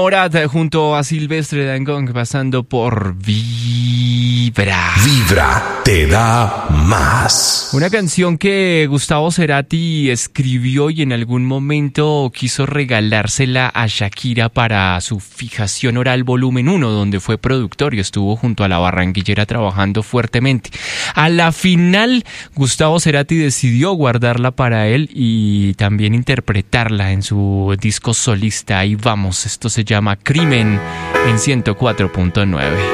Morat junto a Silvestre Dangond pasando por Vibra. Vibra te da más. Una canción que Gustavo Cerati escribió y en algún momento quiso regalársela a Shakira para su Fijación Oral Volumen 1, donde fue productor y estuvo junto a la barranquillera trabajando fuertemente. A la final, Gustavo Cerati decidió guardarla para él y también interpretarla en su disco solista. Ahí vamos, esto se llama Crimen en 104.9.